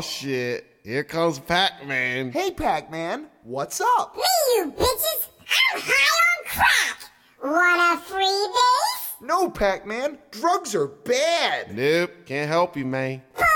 shit. Here comes Pac-Man. Hey, Pac-Man, what's up? Hey, you bitches! I'm high on crack! Want a free base? No, Pac-Man, drugs are bad. Nope, can't help you, man. Pull